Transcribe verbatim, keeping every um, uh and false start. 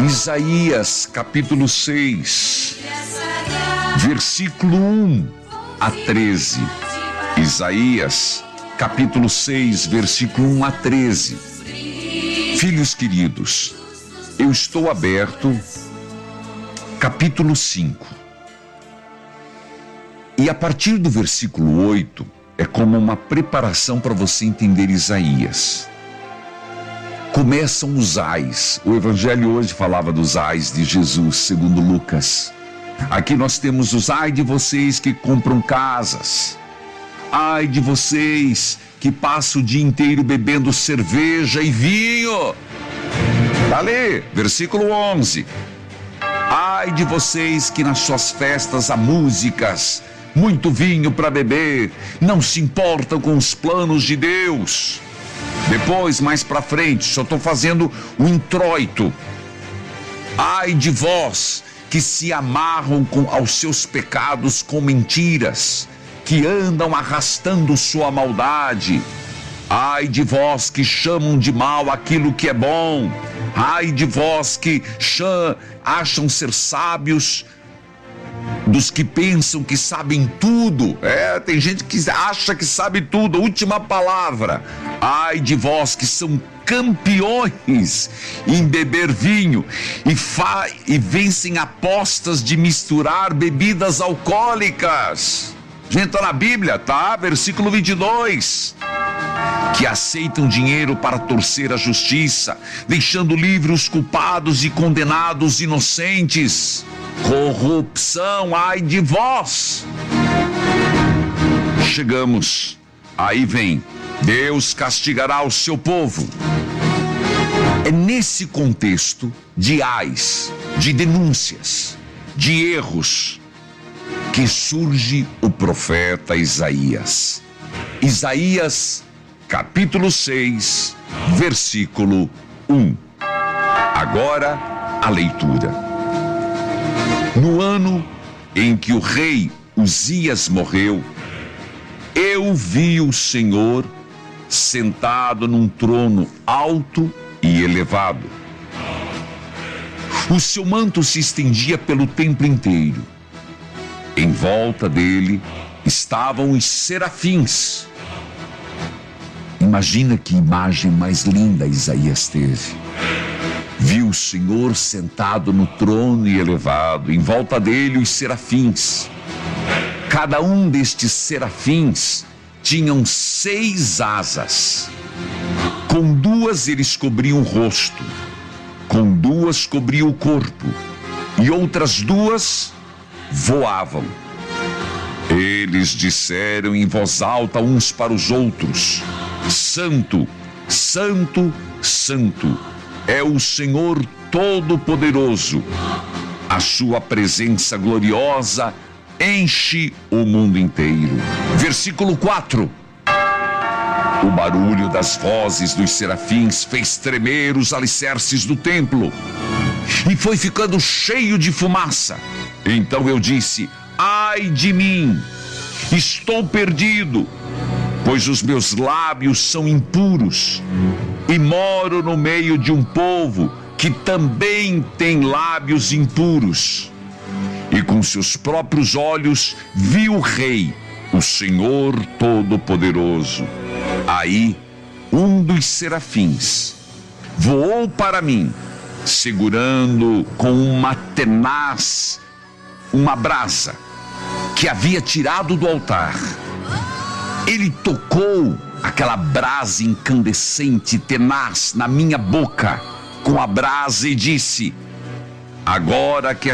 Isaías capítulo seis, versículo um a treze. Isaías capítulo seis, versículo um a treze. Filhos queridos, eu estou aberto, capítulo cinco. E a partir do versículo oito, é como uma preparação para você entender Isaías. Começam os ais. O evangelho hoje falava dos ais de Jesus, segundo Lucas. Aqui nós temos os ai de vocês que compram casas. Ai de vocês que passam o dia inteiro bebendo cerveja e vinho. Tá ali, versículo onze. Ai de vocês que nas suas festas há músicas, muito vinho para beber, não se importam com os planos de Deus. Depois, mais para frente, só estou fazendo o introito. Ai de vós que se amarram com, aos seus pecados com mentiras, que andam arrastando sua maldade. Ai de vós que chamam de mal aquilo que é bom. Ai de vós que cham, acham ser sábios, dos que pensam que sabem tudo. É, tem gente que acha que sabe tudo. Última palavra. Ai de vós que são campeões em beber vinho e, fa- e vencem apostas de misturar bebidas alcoólicas. Gente, tá na Bíblia, tá? Versículo vinte e dois. Que aceitam dinheiro para torcer a justiça, deixando livres os culpados e condenados inocentes. Corrupção, ai de vós. Chegamos, aí vem, Deus castigará o seu povo. É nesse contexto de ais, de denúncias, de erros, que surge o profeta Isaías. Isaías, capítulo seis, versículo um. Agora, a leitura. No ano em que o rei Uzias morreu, eu vi o Senhor sentado num trono alto e elevado. O seu manto se estendia pelo templo inteiro. Em volta dele estavam os serafins. Imagina que imagem mais linda Isaías teve. Viu o Senhor sentado no trono e elevado, em volta dele os serafins. Cada um destes serafins tinham seis asas. Com duas eles cobriam o rosto, com duas cobriam o corpo, e outras duas voavam. Eles disseram em voz alta uns para os outros: Santo, Santo, Santo é o Senhor Todo-Poderoso. A sua presença gloriosa enche o mundo inteiro. Versículo quatro. O barulho das vozes dos serafins fez tremer os alicerces do templo e foi ficando cheio de fumaça. Então eu disse: ai de mim, estou perdido, pois os meus lábios são impuros e moro no meio de um povo que também tem lábios impuros. E com seus próprios olhos vi o Rei, o Senhor Todo-Poderoso. Aí um dos serafins voou para mim, segurando com uma tenaz uma brasa que havia tirado do altar. Ele tocou aquela brasa incandescente, tenaz, na minha boca com a brasa e disse: agora que é